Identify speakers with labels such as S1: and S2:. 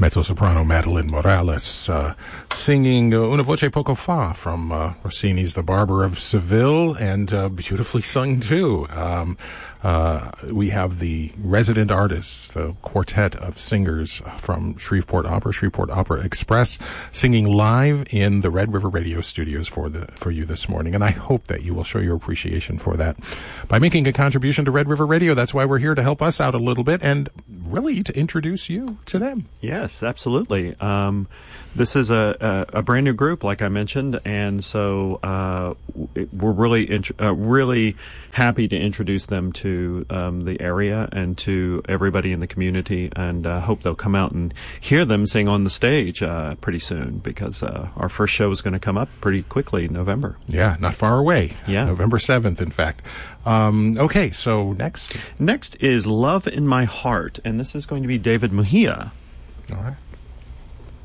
S1: mezzo-soprano Madeline Morales singing Una voce poco fa from Rossini's The Barber of Seville, and beautifully sung too. We have the resident artists, the quartet of singers from Shreveport Opera Express, singing live in the Red River Radio Studios for you this morning. And I hope that you will show your appreciation for that by making a contribution to Red River Radio. That's why we're here, to help us out a little bit and really to introduce you to them.
S2: Yes, absolutely. This is a brand new group, like I mentioned, and so we're really happy to introduce them to the area and to everybody in the community, and hope they'll come out and hear them sing on the stage pretty soon, because our first show is going to come up pretty quickly in November.
S1: Yeah, not far away.
S2: Yeah.
S1: November 7th, in fact. Okay, so next.
S2: Next is Love in My Heart, and this is going to be David Mejia.
S1: All right.